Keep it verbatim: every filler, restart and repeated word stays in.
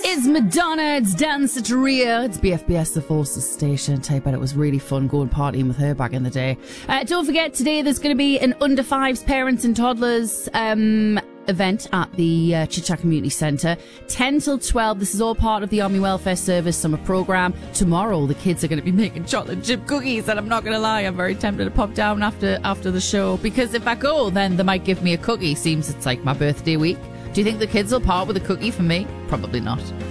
is Madonna. It's Danceteria. It's B F B S, the Forces station. I bet it was really fun going partying with her back in the day. Uh, don't forget, today there's going to be an under fives parents and toddlers um, event at the uh, Chit Chat Community Centre. ten till twelve. This is all part of the Army Welfare Service summer programme. Tomorrow, the kids are going to be making chocolate chip cookies, and I'm not going to lie, I'm very tempted to pop down after after the show, because if I go, then they might give me a cookie. Seems it's like my birthday week. Do you think the kids will part with a cookie for me? Probably not.